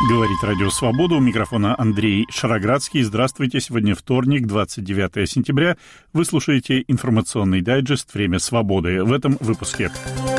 Говорит Радио Свобода. У микрофона Андрей Шароградский. Здравствуйте. Сегодня вторник, 29 сентября. Вы слушаете информационный дайджест «Время свободы». В этом выпуске.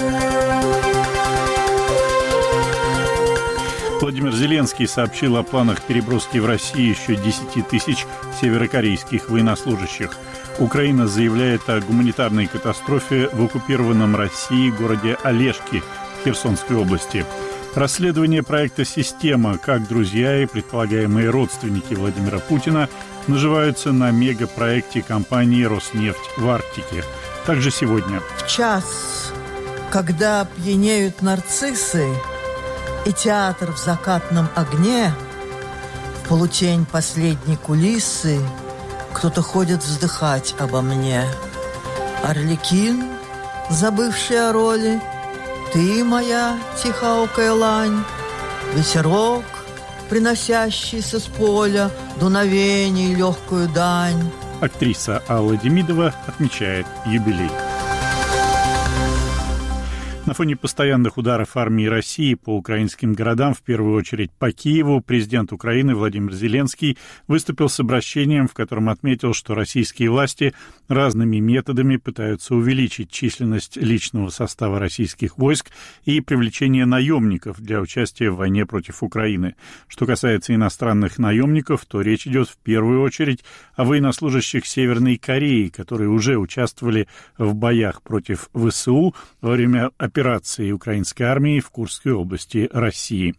Владимир Зеленский сообщил о планах переброски в Россию еще 10 тысяч северокорейских военнослужащих. Украина заявляет о гуманитарной катастрофе в оккупированном Россией городе Олешки в Херсонской области. Расследование проекта «Система», как друзья и предполагаемые родственники Владимира Путина наживаются на мегапроекте компании «Роснефть» в Арктике. Также сегодня. В час, когда пьянеют нарциссы и театр в закатном огне, в полутень последней кулисы кто-то ходит вздыхать обо мне. Арлекин, забывший о роли, ты моя тихоокая лань, ветерок, приносящийся с поля дуновений легкую дань. Актриса Алла Демидова отмечает юбилей. На фоне постоянных ударов армии России по украинским городам, в первую очередь по Киеву, президент Украины Владимир Зеленский выступил с обращением, в котором отметил, что российские власти разными методами пытаются увеличить численность личного состава российских войск и привлечение наемников для участия в войне против Украины. Что касается иностранных наемников, то речь идет в первую очередь о военнослужащих Северной Кореи, которые уже участвовали в боях против ВСУ во время операции украинской армии в Курской области России.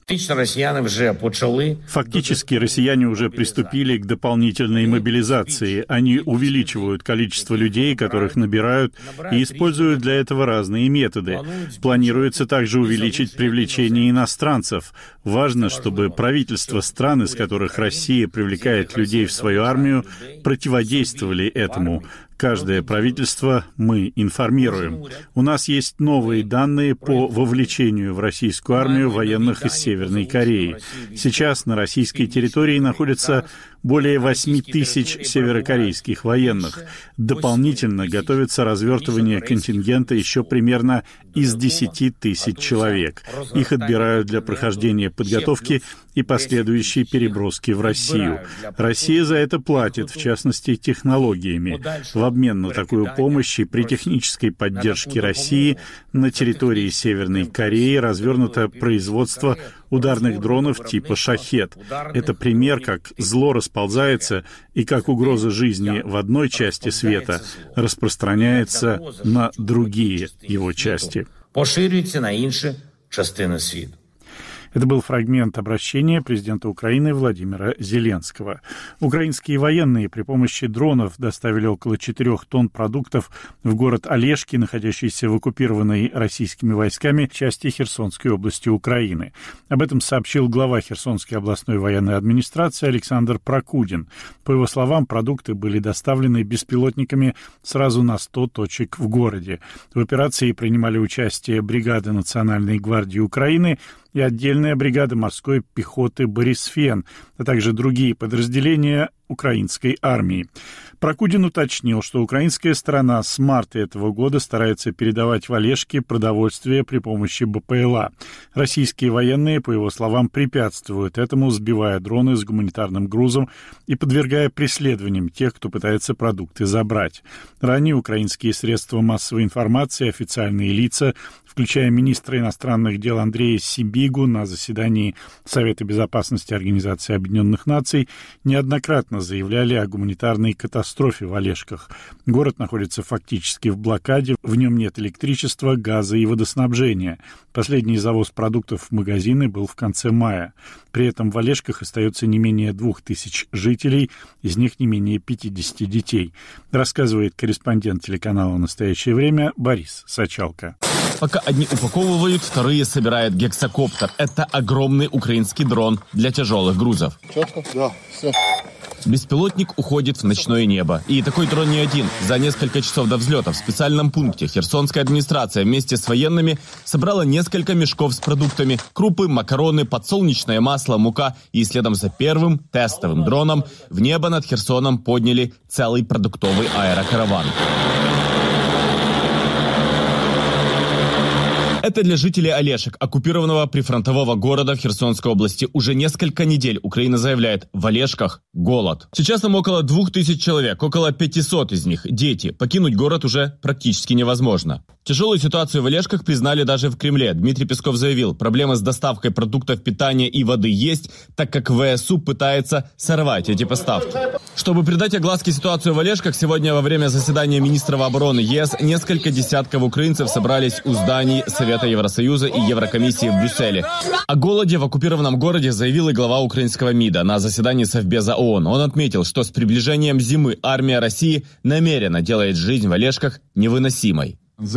Фактически россияне уже приступили к дополнительной мобилизации. Они увеличивают количество людей, которых набирают, и используют для этого разные методы. Планируется также увеличить привлечение иностранцев. Важно, чтобы правительства стран, из которых Россия привлекает людей в свою армию, противодействовали этому. Каждое правительство мы информируем. У нас есть новые данные по вовлечению в российскую армию военных из Северной Кореи. Сейчас на российской территории находится более 8 тысяч северокорейских военных. Дополнительно готовится развертывание контингента еще примерно из 10 тысяч человек. Их отбирают для прохождения подготовки и последующей переброски в Россию. Россия за это платит, в частности, технологиями. В обмен на такую помощь и при технической поддержке России на территории Северной Кореи развернуто производство ударных дронов типа «Шахед». Это пример, как зло расползается и как угроза жизни в одной части света распространяется на другие его части. Поширюється на інші частини світу. Это был фрагмент обращения президента Украины Владимира Зеленского. Украинские военные при помощи дронов доставили около 4 тонн продуктов в город Олешки, находящийся в оккупированной российскими войсками части Херсонской области Украины. Об этом сообщил глава Херсонской областной военной администрации Александр Прокудин. По его словам, продукты были доставлены беспилотниками сразу на 100 точек в городе. В операции принимали участие бригады Национальной гвардии Украины и отдельная бригада морской пехоты «Борисфен», а также другие подразделения украинской армии. Прокудин уточнил, что украинская сторона с марта этого года старается передавать в Олешки продовольствие при помощи БПЛА. Российские военные, по его словам, препятствуют этому, сбивая дроны с гуманитарным грузом и подвергая преследованиям тех, кто пытается продукты забрать. Ранее украинские средства массовой информации, официальные лица, включая министра иностранных дел Андрея Сибигу на заседании Совета безопасности Организации Объединенных Наций, неоднократно заявляли о гуманитарной катастрофе в Олешках. Город находится фактически в блокаде, в нем нет электричества, газа и водоснабжения. Последний завоз продуктов в магазины был в конце мая. При этом в Олешках остается не менее 2000 жителей, из них не менее 50 детей. Рассказывает корреспондент телеканала «Настоящее время» Борис Сачалко. Пока одни упаковывают, вторые собирают гексакоптер. Это огромный украинский дрон для тяжелых грузов. Четко? Да, все. Беспилотник уходит в ночное небо. И такой дрон не один. За несколько часов до взлета в специальном пункте Херсонская администрация вместе с военными собрала несколько мешков с продуктами. Крупы, макароны, подсолнечное масло, мука. И следом за первым тестовым дроном в небо над Херсоном подняли целый продуктовый аэрокараван. Это для жителей Олешек, оккупированного прифронтового города в Херсонской области. Уже несколько недель Украина заявляет: в Олешках голод. Сейчас там около 2000 человек, около 500 из них дети. Покинуть город уже практически невозможно. Тяжелую ситуацию в Олешках признали даже в Кремле. Дмитрий Песков заявил, проблемы с доставкой продуктов питания и воды есть, так как ВСУ пытается сорвать эти поставки. Чтобы придать огласке ситуацию в Олешках, сегодня во время заседания министров обороны ЕС несколько десятков украинцев собрались у зданий Совета Евросоюза и Еврокомиссии в Брюсселе. О голоде в оккупированном городе заявил и глава украинского МИДа на заседании Совбеза ООН. Он отметил, что с приближением зимы армия России намеренно делает жизнь в Олешках невыносимой.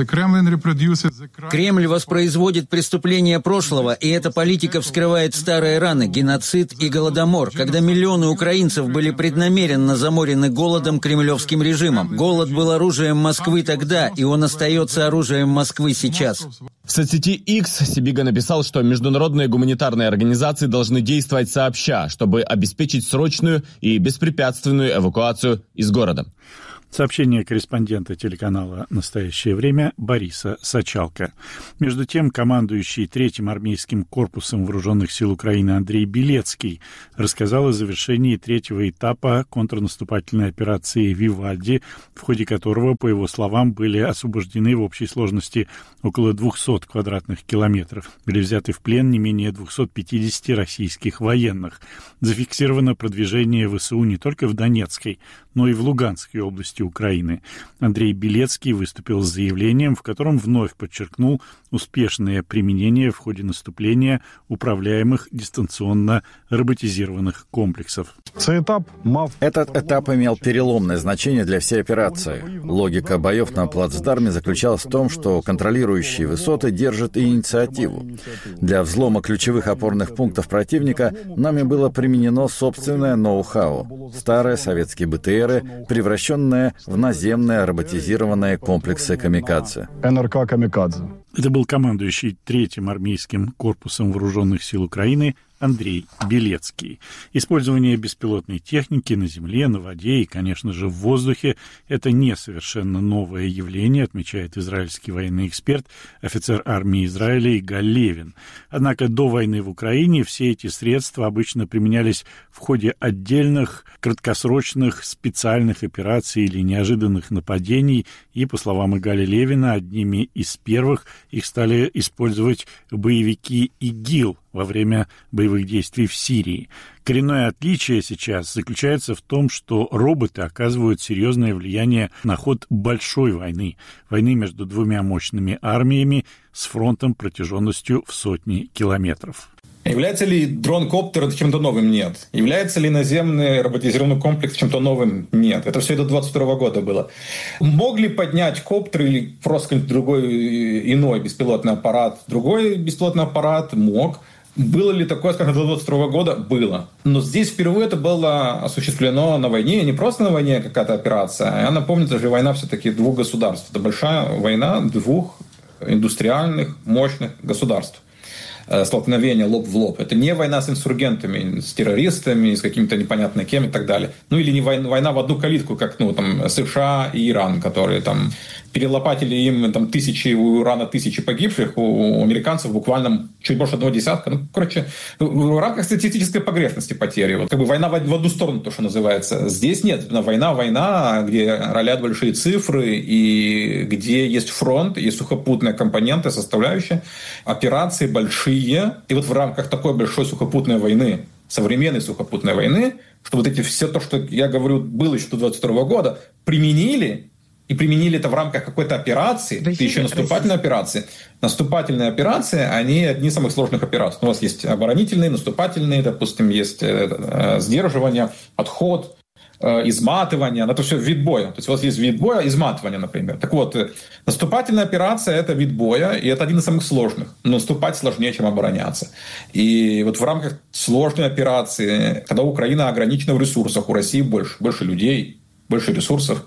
Кремль воспроизводит преступления прошлого, и эта политика вскрывает старые раны, геноцид и голодомор, когда миллионы украинцев были преднамеренно заморены голодом кремлевским режимом. Голод был оружием Москвы тогда, и он остается оружием Москвы сейчас. В соцсети X Сибига написал, что международные гуманитарные организации должны действовать сообща, чтобы обеспечить срочную и беспрепятственную эвакуацию из города. Сообщение корреспондента телеканала «Настоящее время» Бориса Сачалко. Между тем, командующий 3-м армейским корпусом вооруженных сил Украины Андрей Белецкий рассказал о завершении 3-го этапа контрнаступательной операции «Вивальди», в ходе которого, по его словам, были освобождены в общей сложности около 200 квадратных километров. Были взяты в плен не менее 250 российских военных. Зафиксировано продвижение ВСУ не только в Донецкой, но и в Луганской области Украины. Андрей Белецкий выступил с заявлением, в котором вновь подчеркнул успешное применение в ходе наступления управляемых дистанционно роботизированных комплексов. Этот этап имел переломное значение для всей операции. Логика боев на плацдарме заключалась в том, что контролирующие высоты держат инициативу. Для взлома ключевых опорных пунктов противника нами было применено собственное ноу-хау. Старые советские БТРы, превращенные в наземные роботизированные комплексы «Камикадзе». НРК «Камикадзе». Это был командующий 3-м армейским корпусом вооруженных сил Украины Андрей Белецкий. Использование беспилотной техники на земле, на воде и, конечно же, в воздухе – это не совершенно новое явление, отмечает израильский военный эксперт, офицер армии Израиля Игаль Левин. Однако до войны в Украине все эти средства обычно применялись в ходе отдельных, краткосрочных, специальных операций или неожиданных нападений, и, по словам Игаля Левина, одними из первых их стали использовать боевики ИГИЛ во время боевых действий в Сирии. Коренное отличие сейчас заключается в том, что роботы оказывают серьезное влияние на ход большой войны между двумя мощными армиями с фронтом протяженностью в сотни километров. Является ли дрон-коптер чем-то новым? Нет. Является ли наземный роботизированный комплекс чем-то новым? Нет. Это все до 2022 года было. Мог ли поднять коптер или просто другой иной беспилотный аппарат? Другой беспилотный аппарат мог. Было ли такое, скажем, до 2022 года? Было. Но здесь впервые это было осуществлено на войне. Не просто на войне какая-то операция. Я напомню, это же война все-таки двух государств. Это большая война двух индустриальных, мощных государств. Столкновение лоб в лоб. Это не война с инсургентами, с террористами, с какими-то непонятно кем и так далее. Ну или не война в одну калитку, как там США и Иран, которые там перелопатили им там у Ирана тысячи погибших, у американцев буквально чуть больше 10. В рамках статистической погрешности потери. Вот, война в одну сторону, то, что называется. Здесь нет. Война, где ролят большие цифры, и где есть фронт, и сухопутные компоненты, составляющие, операции большие. И вот в рамках такой большой сухопутной войны, современной сухопутной войны, что вот все то, что я говорю, было еще до 2022 года, применили это в рамках какой-то операции, это еще наступательной операции. Наступательные операции, они одни из самых сложных операций. У вас есть оборонительные, наступательные, допустим, есть сдерживание, отход, изматывание, это все вид боя. То есть у вас есть вид боя, изматывание, например. Так вот, наступательная операция – это вид боя, и это один из самых сложных. Но наступать сложнее, чем обороняться. И вот в рамках сложной операции, когда Украина ограничена в ресурсах, у России больше людей, больше ресурсов,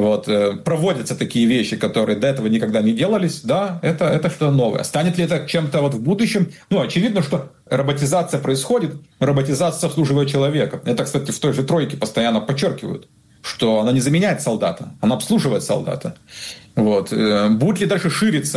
проводятся такие вещи, которые до этого никогда не делались, да, это что-то новое. Станет ли это чем-то в будущем? Очевидно, что роботизация происходит, роботизация обслуживает человека. Это, кстати, в той же «Тройке» постоянно подчеркивают, что она не заменяет солдата, она обслуживает солдата. Будет ли дальше шириться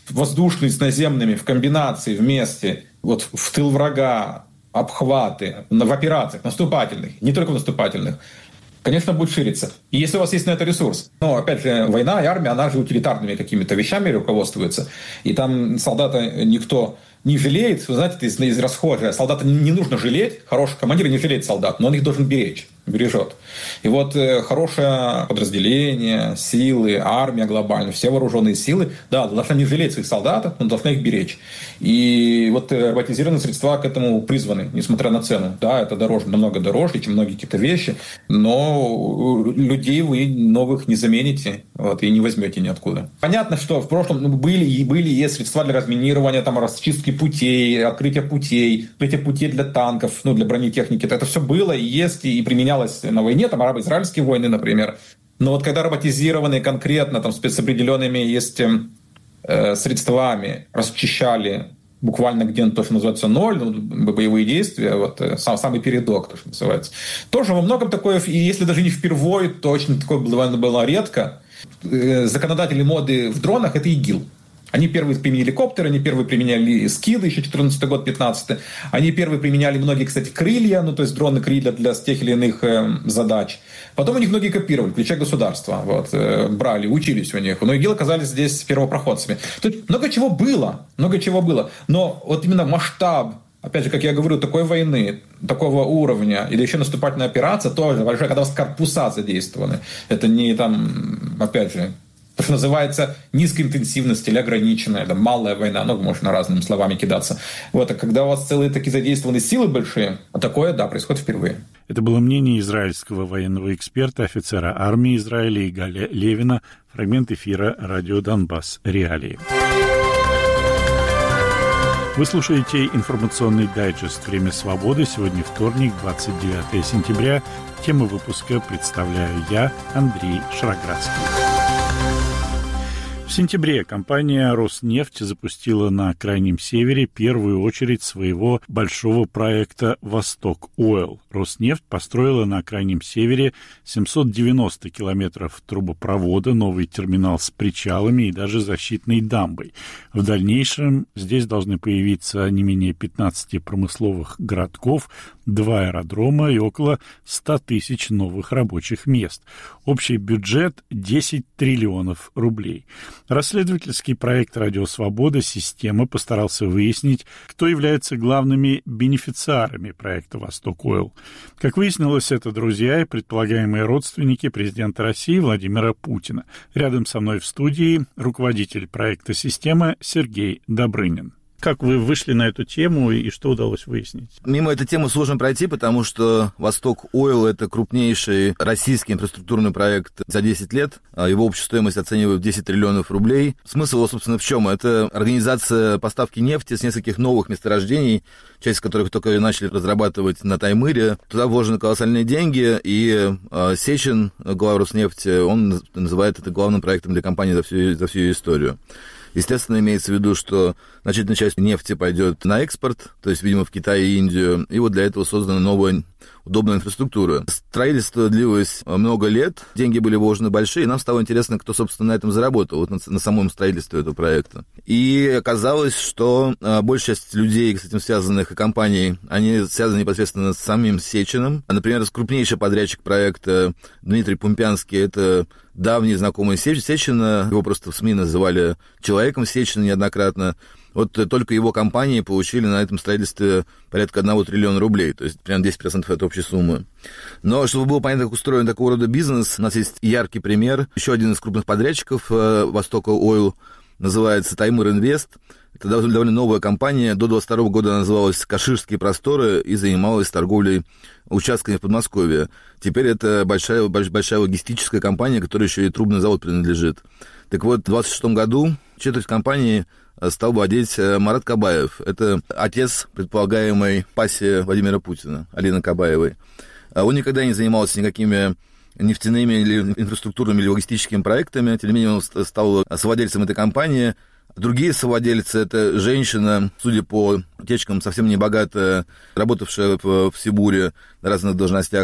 воздушные с наземными в комбинации вместе, вот в тыл врага, обхваты, в операциях наступательных, не только наступательных, конечно, будет шириться. И если у вас есть на это ресурс. Но, опять же, война и армия, она же утилитарными какими-то вещами руководствуется. И там солдата никто не жалеет. Вы знаете, это из расхожее. Солдата не нужно жалеть. Хороший командир не жалеет солдат, но он их должен беречь. Бережет. И вот хорошее подразделение, силы, армия глобально, все вооруженные силы, да, должны не жалеть своих солдат, но должны их беречь. И вот роботизированные средства к этому призваны, несмотря на цену. Да, это дороже, намного дороже, чем многие какие-то вещи, но людей вы новых не замените, вот, и не возьмете ниоткуда. Понятно, что в прошлом были и есть средства для разминирования, там, расчистки путей, открытия путей для танков, для бронетехники. Это все было и есть, и применялось на войне, там арабо-израильские войны, например. Но вот когда роботизированные конкретно, там спецопределенными есть средствами расчищали буквально где-то то, что называется ноль, боевые действия, вот самый передок, то, что называется. Тоже во многом такое, и если даже не впервые, то очень такое было редко. Законодатели моды в дронах — это ИГИЛ. Они первые применили коптеры, они первые применяли скиды, еще 14 год, 15 Они первые применяли многие, кстати, крылья, ну то есть дроны-крылья для тех или иных задач. Потом у них многие копировали, включая государства, вот, брали, учились у них. Но ИГИЛ оказались здесь первопроходцами. Тут много чего было. Но вот именно масштаб, опять же, как я говорю, такой войны, такого уровня, или еще наступательная операция тоже большая, когда у вас корпуса задействованы. Это не там, опять же, то, что называется низкой интенсивности или ограниченная, это малая война, можно разными словами кидаться. Вот, а когда у вас целые такие задействованы силы большие, такое, да, происходит впервые. Это было мнение израильского военного эксперта, офицера армии Израиля Игаля Левина. Фрагмент эфира «Радио Донбасс. Реалии». Вы слушаете информационный дайджест «Время свободы». Сегодня вторник, 29 сентября. Тему выпуска представляю я, Андрей Шароградский. В сентябре компания «Роснефть» запустила на Крайнем Севере первую очередь своего большого проекта «Восток Ойл». «Роснефть» построила на Крайнем Севере 790 километров трубопровода, новый терминал с причалами и даже защитной дамбой. В дальнейшем здесь должны появиться не менее 15 промысловых городков, 2 аэродрома и около 100 тысяч новых рабочих мест. Общий бюджет – 10 триллионов рублей. Расследовательский проект «Радио Свобода. Система» постарался выяснить, кто является главными бенефициарами проекта «Восток Ойл». Как выяснилось, это друзья и предполагаемые родственники президента России Владимира Путина. Рядом со мной в студии руководитель проекта «Система» Сергей Добрынин. Как вы вышли на эту тему и что удалось выяснить? Мимо этой темы сложно пройти, потому что «Восток Ойл» — это крупнейший российский инфраструктурный проект за 10 лет. Его общую стоимость оценивают в 10 триллионов рублей. Смысл его, собственно, в чем? Это организация поставки нефти с нескольких новых месторождений, часть которых только начали разрабатывать на Таймыре. Туда вложены колоссальные деньги, и Сечин, глава Роснефти, он называет это главным проектом для компании за всю ее историю. Естественно, имеется в виду, что значительная часть нефти пойдет на экспорт, то есть, видимо, в Китай и Индию, и вот для этого создана новая удобная инфраструктура. Строительство длилось много лет, деньги были вложены большие, и нам стало интересно, кто, собственно, на этом заработал, вот на самом строительстве этого проекта. И оказалось, что большая часть людей, с этим связанных, и компаний, они связаны непосредственно с самим Сечиным. Например, крупнейший подрядчик проекта Дмитрий Пумпянский, это давний знакомый Сечина, его просто в СМИ называли человеком Сечина неоднократно. Вот только его компании получили на этом строительстве порядка 1 триллиона рублей, то есть примерно 10% от общей суммы. Но чтобы было понятно, как устроен такого рода бизнес, у нас есть яркий пример. Еще один из крупных подрядчиков «Востока Ойл» называется «Таймыр Инвест». Это довольно новая компания. До 2022 года она называлась «Каширские просторы» и занималась торговлей участками в Подмосковье. Теперь это большая логистическая компания, которой еще и трубный завод принадлежит. Так вот, в 2026 году четверть компании стал владеть Марат Кабаев. Это отец предполагаемой пассии Владимира Путина, Алины Кабаевой. Он никогда не занимался никакими нефтяными или инфраструктурными или логистическими проектами. Тем не менее, он стал совладельцем этой компании. Другие совладельцы — это женщина, судя по утечкам, совсем небогатая, работавшая в Сибуре на разных должностях.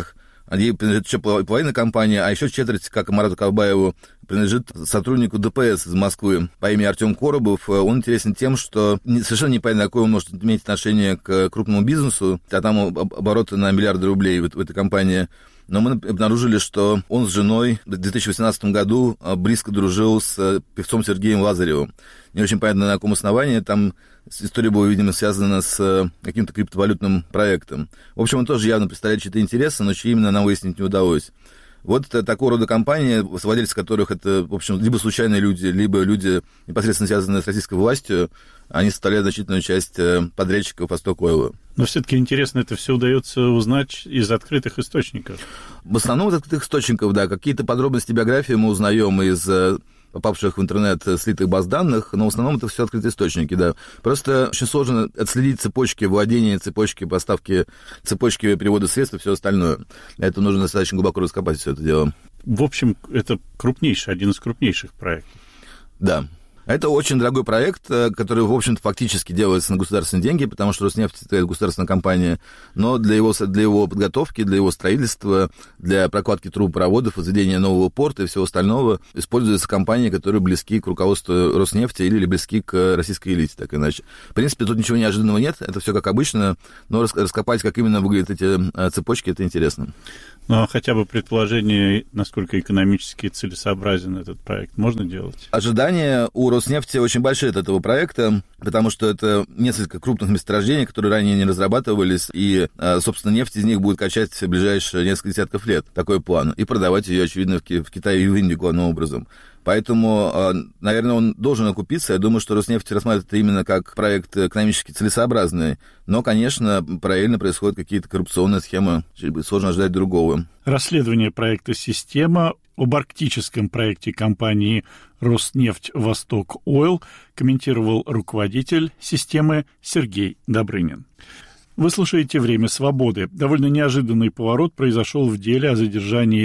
ей принадлежит еще половина компании, а еще четверть, как и Марату Кавбаеву, принадлежит сотруднику ДПС из Москвы по имени Артем Коробов. Он интересен тем, что совершенно непонятно, какое он может иметь отношение к крупному бизнесу, а там обороты на миллиарды рублей в этой компании. Но мы обнаружили, что он с женой в 2018 году близко дружил с певцом Сергеем Лазаревым. Не очень понятно, на каком основании. Там история была, видимо, связана с каким-то криптовалютным проектом. В общем, он тоже явно представляет чьи-то интересы, но чьи именно нам выяснить не удалось. Вот такого рода компании, владельцы которых это, в общем, либо случайные люди, либо люди, непосредственно связанные с российской властью, они составляют значительную часть подрядчиков «Восток Ойла». Но все-таки интересно, это все удается узнать из открытых источников. В основном из открытых источников, да. Какие-то подробности биографии мы узнаем из попавших в интернет слитых баз данных, но в основном это все открытые источники, да. Просто очень сложно отследить цепочки владения, цепочки поставки, цепочки перевода средств и все остальное. Для этого нужно достаточно глубоко раскопать все это дело. В общем, это один из крупнейших проектов. Да. Это очень дорогой проект, который, в общем-то, фактически делается на государственные деньги, потому что Роснефть — это государственная компания, но для его подготовки, для его строительства, для прокладки трубопроводов, возведения нового порта и всего остального используются компании, которые близки к руководству Роснефти или близки к российской элите, так иначе. В принципе, тут ничего неожиданного нет, это все как обычно, но раскопать, как именно выглядят эти цепочки, это интересно. Ну, а хотя бы предположение, насколько экономически целесообразен этот проект, можно делать? Ожидания у Роснефти очень большие от этого проекта, потому что это несколько крупных месторождений, которые ранее не разрабатывались, и, собственно, нефть из них будет качать в ближайшие несколько десятков лет. Такой план. И продавать ее, очевидно, в Китае и в Индию главным образом. Поэтому, наверное, он должен окупиться. Я думаю, что Роснефть рассматривает это именно как проект экономически целесообразный. Но, конечно, параллельно происходят какие-то коррупционные схемы. Сложно ожидать другого. Расследование проекта «Система» об арктическом проекте компании «Роснефть Восток Ойл» комментировал руководитель системы Сергей Добрынин. Вы слушаете «Время свободы». Довольно неожиданный поворот произошел в деле о задержании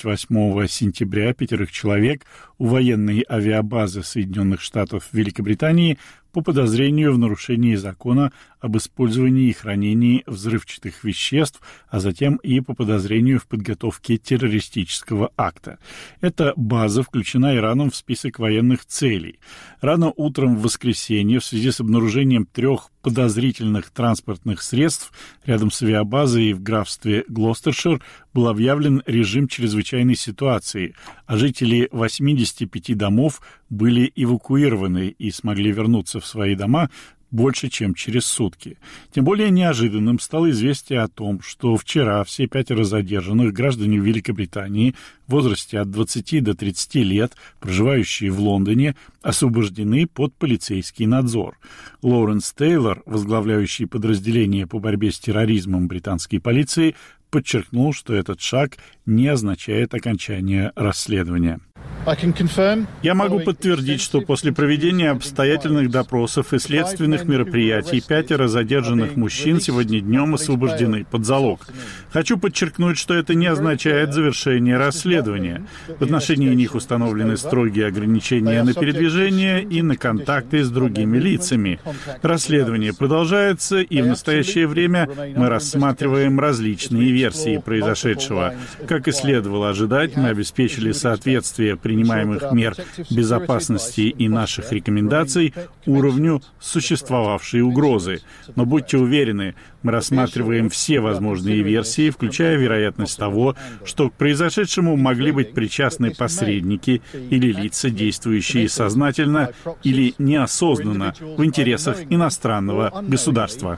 28 сентября 5 человек у военной авиабазы Соединенных Штатов в Великобритании по подозрению в нарушении закона об использовании и хранении взрывчатых веществ, а затем и по подозрению в подготовке террористического акта. Эта база включена Ираном в список военных целей. Рано утром в воскресенье в связи с обнаружением 3 подозрительных транспортных средств рядом с авиабазой в графстве Глостершир был объявлен режим чрезвычайной ситуации, а жители 85 домов были эвакуированы и смогли вернуться в свои дома больше, чем через сутки. Тем более неожиданным стало известие о том, что вчера все 5 задержанных граждане Великобритании в возрасте от 20 до 30 лет, проживающие в Лондоне, освобождены под полицейский надзор. Лоуренс Тейлор, возглавляющий подразделение по борьбе с терроризмом британской полиции, подчеркнул, что этот шаг не означает окончание расследования. Я могу подтвердить, что после проведения обстоятельных допросов и следственных мероприятий 5 задержанных мужчин сегодня днем освобождены под залог. Хочу подчеркнуть, что это не означает завершение расследования. В отношении них установлены строгие ограничения на передвижение и на контакты с другими лицами. Расследование продолжается, и в настоящее время мы рассматриваем различные версии произошедшего. Как и следовало ожидать, мы обеспечили соответствие принимаемых мер безопасности и наших рекомендаций уровню существовавшей угрозы. Но будьте уверены, мы рассматриваем все возможные версии, включая вероятность того, что к произошедшему могли быть причастны посредники или лица, действующие сознательно или неосознанно в интересах иностранного государства.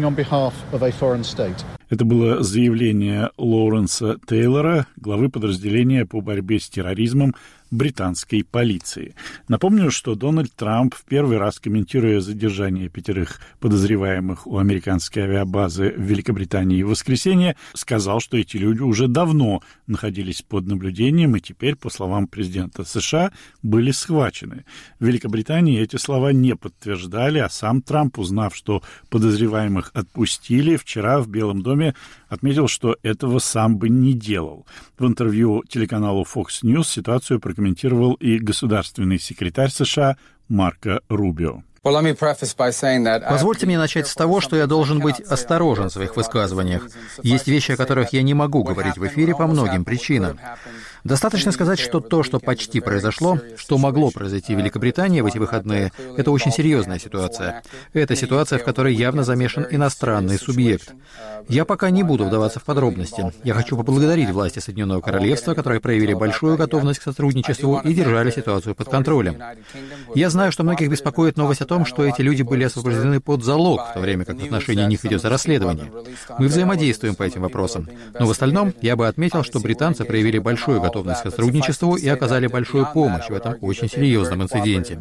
Это было заявление Лоуренса Тейлора, главы подразделения по борьбе с терроризмом британской полиции. Напомню, что Дональд Трамп, в первый раз комментируя задержание 5 подозреваемых у американской авиабазы в Великобритании в воскресенье, сказал, что эти люди уже давно находились под наблюдением и теперь, по словам президента США, были схвачены. В Великобритании эти слова не подтверждали, а сам Трамп, узнав, что подозреваемых отпустили, вчера в Белом доме отметил, что этого сам бы не делал. В интервью телеканалу Fox News ситуацию прокомментировал и государственный секретарь США Марко Рубио. Позвольте мне начать с того, что я должен быть осторожен в своих высказываниях. Есть вещи, о которых я не могу говорить в эфире по многим причинам. Достаточно сказать, что то, что почти произошло, что могло произойти в Великобритании в эти выходные, это очень серьезная ситуация. Это ситуация, в которой явно замешан иностранный субъект. Я пока не буду вдаваться в подробности. Я хочу поблагодарить власти Соединенного Королевства, которые проявили большую готовность к сотрудничеству и держали ситуацию под контролем. Я знаю, что многих беспокоит новость о том, что эти люди были освобождены под залог, в то время как в отношении них ведется расследование. Мы взаимодействуем по этим вопросам. Но в остальном я бы отметил, что британцы проявили большую готовность к сотрудничеству и оказали большую помощь в этом очень серьезном инциденте.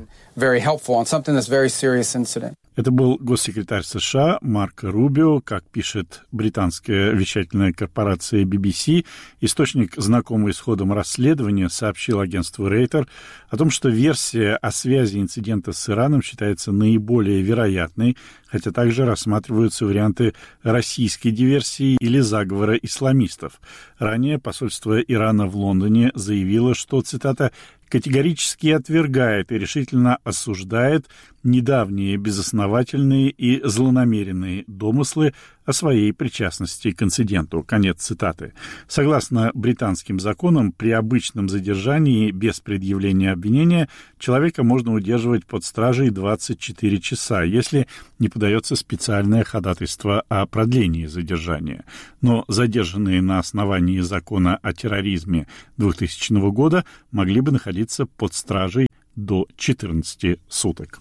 Это был госсекретарь США Марко Рубио, как пишет британская вещательная корпорация BBC. Источник, знакомый с ходом расследования, сообщил агентству Рейтер о том, что версия о связи инцидента с Ираном считается наиболее вероятной, хотя также рассматриваются варианты российской диверсии или заговора исламистов. Ранее посольство Ирана в Лондоне заявило, что, цитата, «категорически отвергает и решительно осуждает недавние безосновательные и злонамеренные домыслы о своей причастности к инциденту». Конец цитаты. Согласно британским законам, при обычном задержании без предъявления обвинения человека можно удерживать под стражей 24 часа, если не подается специальное ходатайство о продлении задержания. Но задержанные на основании закона о терроризме 2000 года могли бы находиться под стражей до 14 суток.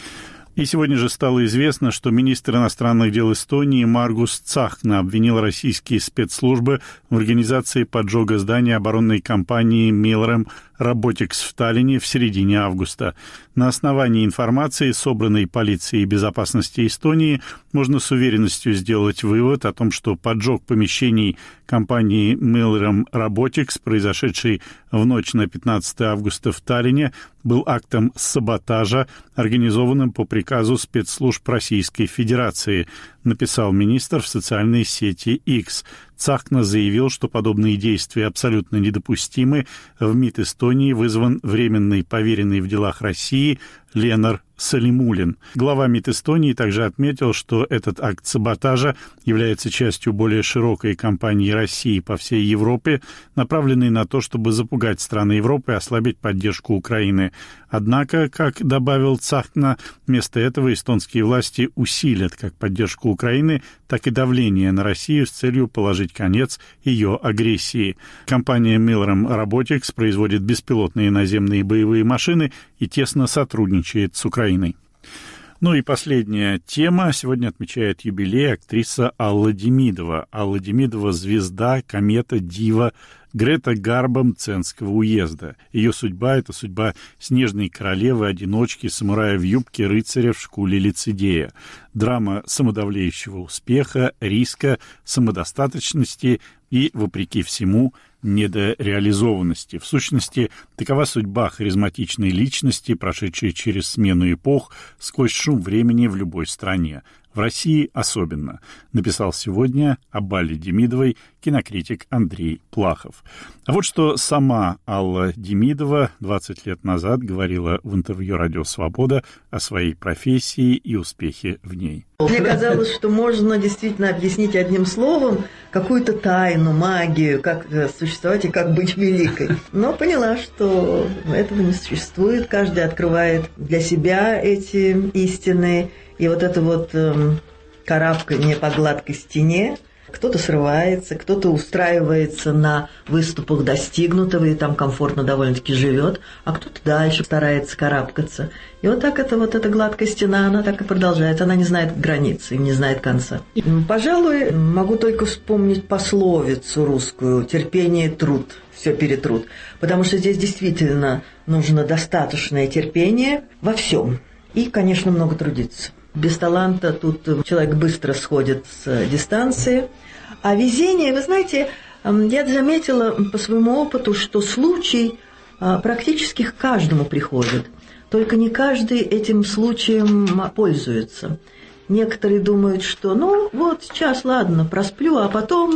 И сегодня же стало известно, что министр иностранных дел Эстонии Маргус Цахна обвинил российские спецслужбы в организации поджога здания оборонной компании Milrem Robotics в Таллине в середине августа. На основании информации, собранной полицией безопасности Эстонии, можно с уверенностью сделать вывод о том, что поджог помещений компании Milrem Robotics, произошедший в ночь на 15 августа в Таллине, был актом саботажа, организованным по приказу спецслужб Российской Федерации, написал министр в социальной сети X. Цахна заявил, что подобные действия абсолютно недопустимы. В МИД Эстонии вызван временный поверенный в делах России Ленар Салимулин. Глава МИД Эстонии также отметил, что этот акт саботажа является частью более широкой кампании России по всей Европе, направленной на то, чтобы запугать страны Европы и ослабить поддержку Украины. Однако, как добавил Цахна, вместо этого эстонские власти усилят как поддержку Украины, так и давление на Россию с целью положить конец ее агрессии. Компания Milrem Robotics производит беспилотные наземные боевые машины и тесно сотрудничает с Украиной. Ну и последняя тема. Сегодня отмечает юбилей актриса Алла Демидова. Алла Демидова – звезда, комета, дива Грета Гарбо Мценского уезда. Ее судьба – это судьба снежной королевы, одиночки, самурая в юбке, рыцаря в шкуре лицедея. Драма самодовлеющего успеха, риска, самодостаточности и, вопреки всему, недореализованности. В сущности, такова судьба харизматичной личности, прошедшей через смену эпох, сквозь шум времени в любой стране. В России особенно, написал сегодня об Алле Демидовой кинокритик Андрей Плахов. А вот что сама Алла Демидова 20 лет назад говорила в интервью «Радио Свобода» о своей профессии и успехе в ней. Мне казалось, что можно действительно объяснить одним словом какую-то тайну, магию, как существовать и как быть великой. Но поняла, что этого не существует. Каждый открывает для себя эти истины. И вот это вот карабкание по гладкой стене, кто-то срывается, кто-то устраивается на выступах достигнутого и там комфортно довольно-таки живет, а кто-то дальше старается карабкаться. И вот так эта гладкая стена, она так и продолжается. Она не знает границы, не знает конца. Пожалуй, могу только вспомнить пословицу русскую «терпение, труд». Все перетрут. Потому что здесь действительно нужно достаточное терпение во всем. И, конечно, много трудиться. Без таланта тут человек быстро сходит с дистанции. А везение, вы знаете, я заметила по своему опыту, что случай практически к каждому приходит. Только не каждый этим случаем пользуется. Некоторые думают, что ну вот сейчас, ладно, просплю, а потом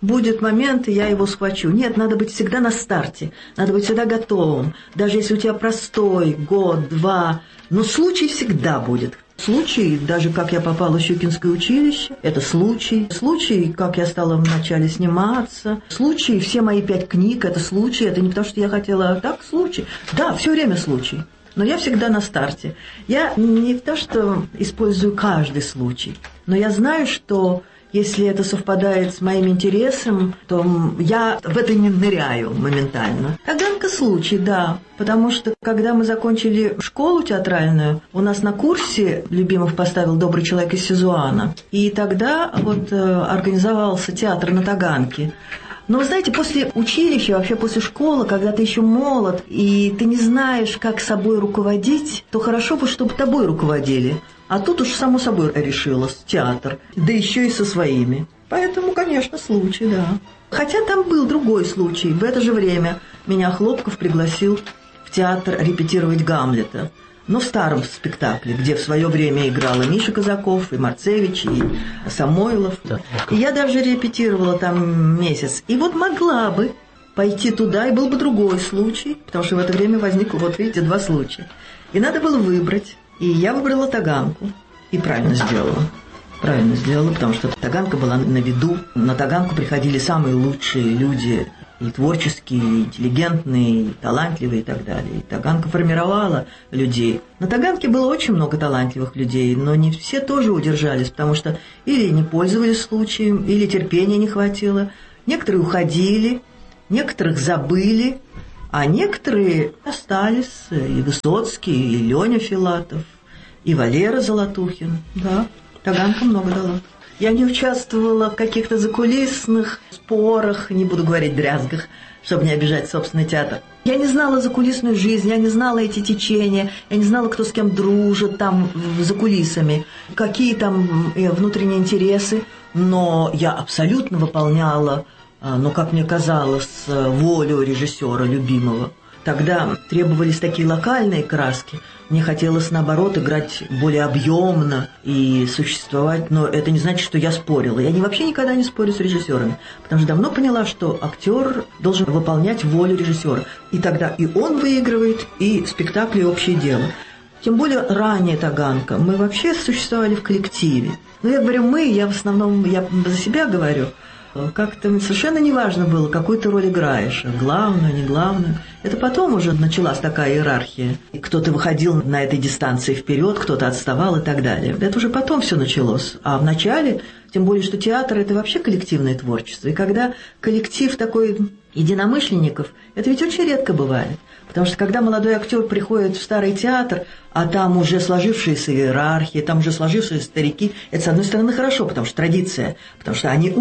будет момент, и я его схвачу. Нет, надо быть всегда на старте, надо быть всегда готовым. Даже если у тебя простой год, два, но случай всегда будет. Случай, даже как я попала в Щукинское училище, это случай. Случай, как я стала вначале сниматься. Случай, все мои 5 книг, это случай. Это не потому, что я хотела, а так случай. Да, все время случай. Но я всегда на старте. Я не то, что использую каждый случай, но я знаю, что если это совпадает с моим интересом, то я в это не ныряю моментально. Таганка случай, да. Потому что, когда мы закончили школу театральную, у нас на курсе Любимов поставил «Добрый человек из Сизуана». И тогда вот организовался театр на Таганке. Но вы знаете, после училища, вообще после школы, когда ты еще молод, и ты не знаешь, как собой руководить, то хорошо бы, чтобы тобой руководили. А тут уж само собой решилось театр, да еще и со своими. Поэтому, конечно, случай, да. Хотя там был другой случай. В это же время меня Хлопков пригласил в театр репетировать «Гамлета». Но в старом спектакле, где в свое время играла Миша Казаков, и Марцевич, и Самойлов. И я даже репетировала там месяц. И вот могла бы пойти туда, и был бы другой случай, потому что в это время возникло, вот видите, 2 случая. И надо было выбрать. И я выбрала Таганку. И правильно сделала. Правильно сделала, потому что Таганка была на виду. На Таганку приходили самые лучшие люди, и творческие, и интеллигентные, и талантливые, и так далее. И Таганка формировала людей. На Таганке было очень много талантливых людей, но не все тоже удержались, потому что или не пользовались случаем, или терпения не хватило. Некоторые уходили, некоторых забыли, а некоторые остались. И Высоцкий, и Леня Филатов, и Валера Золотухин. Да, Таганка много дала. Я не участвовала в каких-то закулисных спорах, не буду говорить дрязгах, чтобы не обижать собственный театр. Я не знала закулисную жизнь, я не знала эти течения, я не знала, кто с кем дружит там за кулисами, какие там внутренние интересы, но я абсолютно выполняла, как мне казалось, волю режиссера Любимова. Тогда требовались такие локальные краски. Мне хотелось, наоборот, играть более объемно и существовать. Но это не значит, что я спорила. Я вообще никогда не спорю с режиссерами. Потому что давно поняла, что актер должен выполнять волю режиссера. И тогда и он выигрывает, и спектакль, и общее дело. Тем более ранняя Таганка. Мы вообще существовали в коллективе. Но я говорю «мы», я в основном я за себя говорю. Как-то совершенно неважно было, какую ты роль играешь, главную, не главную. Это потом уже началась такая иерархия. И кто-то выходил на этой дистанции вперед, кто-то отставал и так далее. Это уже потом все началось. А в начале, тем более, что театр – это вообще коллективное творчество. И когда коллектив такой единомышленников, это ведь очень редко бывает. Потому что когда молодой актер приходит в старый театр, а там уже сложившиеся иерархии, там уже сложившиеся старики, это, с одной стороны, хорошо, потому что традиция, потому что они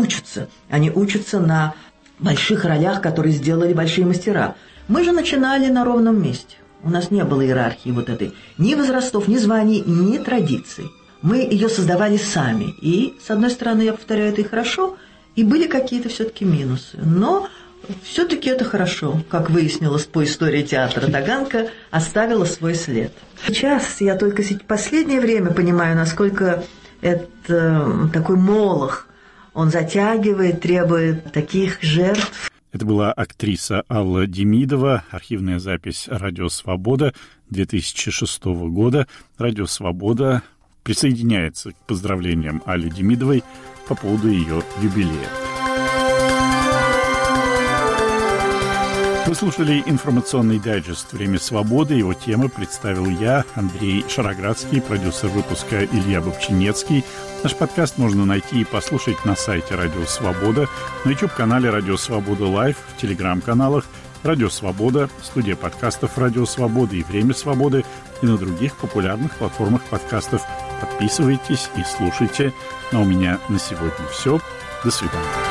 учатся на больших ролях, которые сделали большие мастера. Мы же начинали на ровном месте. У нас не было иерархии вот этой, ни возрастов, ни званий, ни традиций. Мы ее создавали сами. И, с одной стороны, я повторяю, это и хорошо, и были какие-то все-таки минусы. Но все-таки это хорошо. Как выяснилось по истории театра, Таганка оставила свой след. Сейчас я только в последнее время понимаю, насколько это такой молох. Он затягивает, требует таких жертв. Это была актриса Алла Демидова, архивная запись «Радио Свобода» 2006 года. «Радио Свобода» присоединяется к поздравлениям Алле Демидовой по поводу ее юбилея. Вы слушали информационный дайджест «Время свободы». Его темы представил я, Андрей Шароградский, продюсер выпуска Илья Бобчинецкий. Наш подкаст можно найти и послушать на сайте «Радио Свобода», на YouTube-канале «Радио Свобода Лайв», в телеграм-каналах «Радио Свобода», студия подкастов «Радио Свобода» и «Время свободы» и на других популярных платформах подкастов. Подписывайтесь и слушайте. А у меня на сегодня все. До свидания.